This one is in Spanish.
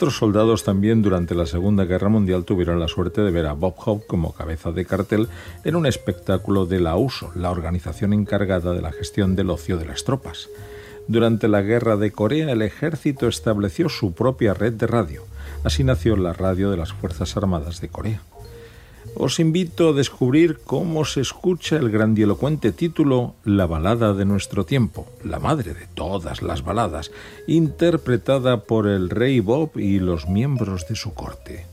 Otros soldados también durante la Segunda Guerra Mundial tuvieron la suerte de ver a Bob Hope como cabeza de cartel en un espectáculo de la USO, la organización encargada de la gestión del ocio de las tropas. Durante la Guerra de Corea, el ejército estableció su propia red de radio. Así nació la radio de las Fuerzas Armadas de Corea. Os invito a descubrir cómo se escucha el grandilocuente título La balada de nuestro tiempo, la madre de todas las baladas, interpretada por el rey Bob y los miembros de su corte.